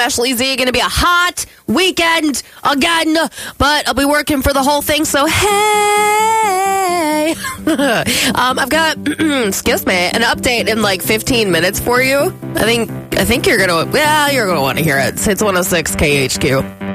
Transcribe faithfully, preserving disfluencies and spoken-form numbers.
especially Z. Going to be a hot weekend again, but I'll be working for the whole thing, so hey. um, I've got, excuse me, an update in like fifteen minutes for you. I think I think you're going to, yeah, you're going to want to hear it. It's one oh six K H Q.